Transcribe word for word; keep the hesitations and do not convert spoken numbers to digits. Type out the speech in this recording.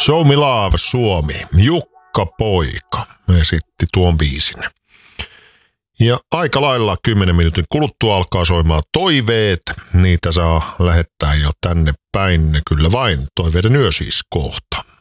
Show Me Love Suomi, Jukka Poika esitti tuon biisin. Ja aika lailla kymmenen minuutin kuluttua alkaa soimaan toiveet. Niitä saa lähettää jo tänne päin. Kyllä vain, toiveiden yö siis kohta.